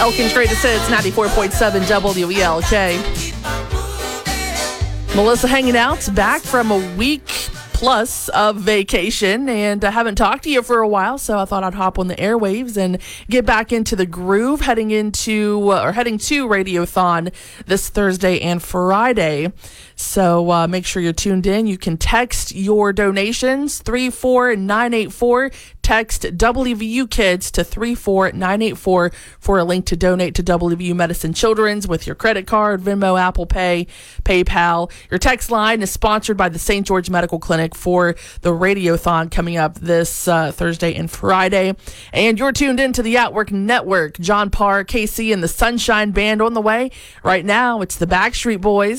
Elkin's Greatest Hits, 94.7 WELK. Melissa hanging out, back from a week plus of vacation, and I haven't talked to you for a while, so I thought I'd hop on the airwaves and get back into the groove, heading to Radiothon this Thursday and Friday. So make sure you're tuned in. You can text your donations, 34984. Text WVU Kids to 34984 for a link to donate to WVU Medicine Children's with your credit card, Venmo, Apple Pay, PayPal. Your text line is sponsored by the St. George Medical Clinic for the Radiothon coming up this Thursday and Friday. And you're tuned into the Outwork Network. John Parr, KC, and the Sunshine Band on the way. Right now, it's the Backstreet Boys.